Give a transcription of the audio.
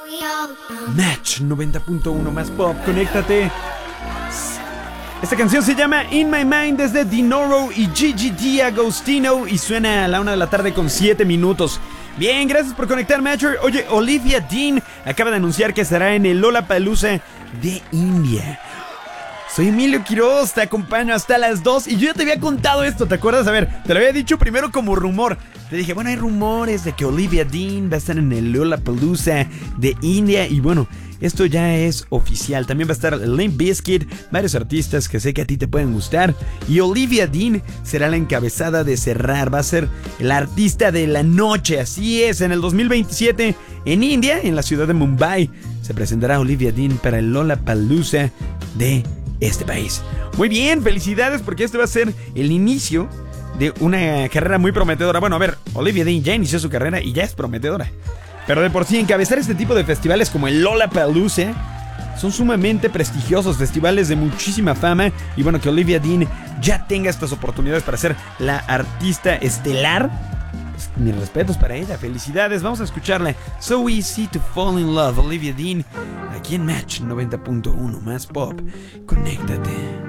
Match 90.1 más pop, conéctate. Esta canción se llama In My Mind, desde Dinoro y Gigi D'Agostino, y suena a la 1 de la tarde con 7 minutos. Bien, gracias por conectar, Matcher. Oye, Olivia Dean acaba de anunciar que estará en el Lollapalooza de India. Soy Emilio Quiroz, te acompaño hasta las 2 y yo ya te había contado esto, ¿te acuerdas? A ver, te lo había dicho primero como rumor. Te dije, bueno, hay rumores de que Olivia Dean va a estar en el Lollapalooza de India y bueno, esto ya es oficial. También va a estar Limp Bizkit, varios artistas que sé que a ti te pueden gustar. Y Olivia Dean será la encabezada de cerrar. Va a ser la artista de la noche. Así es, en el 2027 en India, en la ciudad de Mumbai, se presentará Olivia Dean para el Lollapalooza de este país. Muy bien, felicidades porque este va a ser el inicio de una carrera muy prometedora. Bueno, a ver, Olivia Dean ya inició su carrera y ya es prometedora. Pero de por sí, encabezar este tipo de festivales como el Lollapalooza son sumamente prestigiosos, festivales de muchísima fama. Y bueno, que Olivia Dean ya tenga estas oportunidades para ser la artista estelar, pues, mis respetos para ella, felicidades. Vamos a escucharla. So Easy to Fall in Love, Olivia Dean, aquí en Match 90.1 más pop. Conéctate.